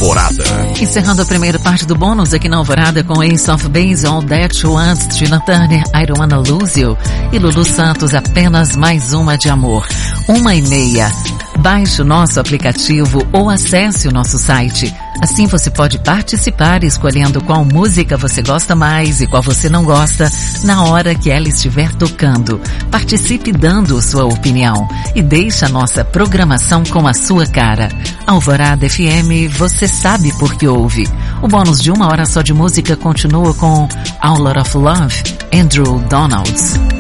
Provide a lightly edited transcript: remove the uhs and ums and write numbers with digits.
Alvorada. Encerrando a primeira parte do bônus aqui na Alvorada com Ace of Base, All That You Want, Tina Turner, I Don't Wanna Lose You e Lulu Santos, Apenas Mais Uma de Amor. 1h30. Baixe o nosso aplicativo ou acesse o nosso site. Assim você pode participar escolhendo qual música você gosta mais e qual você não gosta na hora que ela estiver tocando. Participe dando sua opinião e deixe a nossa programação com a sua cara. Alvorada FM, você sabe por que ouve. O bônus de 1 hora só de música continua com All Out of Love, Andrew Donalds.